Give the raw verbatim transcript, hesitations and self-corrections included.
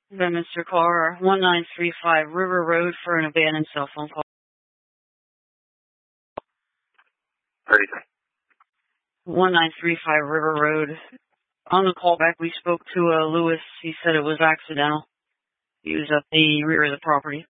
By Mister Carr, one nine three five River Road for an abandoned cell phone call. Ready. one nine three five River Road. On the callback, we spoke to uh, Lewis. He said it was accidental. He was at the rear of the property.